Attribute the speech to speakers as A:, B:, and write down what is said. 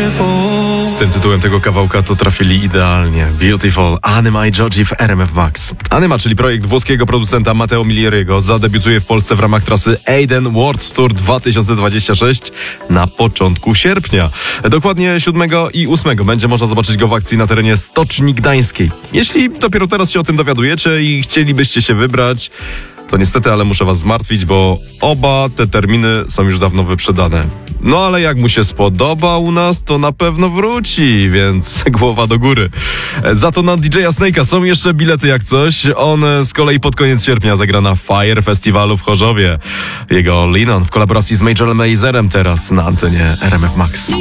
A: beautiful.
B: Z tym tytułem tego kawałka to trafili idealnie. Beautiful, Anyma i Joji w RMF Max. Anyma, czyli projekt włoskiego producenta Matteo Milieriego, zadebiutuje w Polsce w ramach trasy Aiden World Tour 2026 na początku sierpnia. Dokładnie 7 i 8 będzie można zobaczyć go w akcji na terenie Stoczni Gdańskiej. Jeśli dopiero teraz się o tym dowiadujecie i chcielibyście się wybrać, to niestety, ale muszę was zmartwić, bo oba te terminy są już dawno wyprzedane. No ale jak mu się spodoba u nas, to na pewno wróci, więc głowa do góry. Za to na DJ-a Snake'a są jeszcze bilety jak coś. On z kolei pod koniec sierpnia zagra na Fire Festiwalu w Chorzowie. Jego Linon w kolaboracji z Majorem Lazerem teraz na antenie RMF Max.